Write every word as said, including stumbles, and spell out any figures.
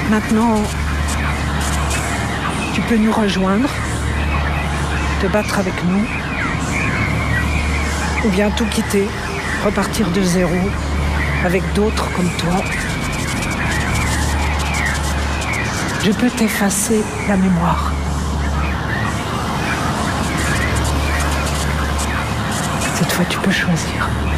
Maintenant, tu peux nous rejoindre, te battre avec nous, ou bien tout quitter, repartir de zéro, avec d'autres comme toi. Je peux t'effacer la mémoire. Cette fois, tu peux choisir.